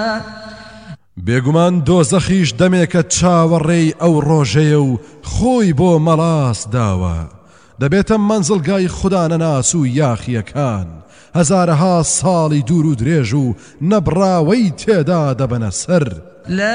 بێگومان دۆزەخیش دەمێکە چاوەڕێی ئەو ڕۆژەیە و خۆی بۆ مەڵاس داوە دەبێتە مەنزڵگای خودانەناس و یاخیەکان هەزارەها ساڵی دوور و درێژ و نەبراوەی تێدا دەبەنە سەر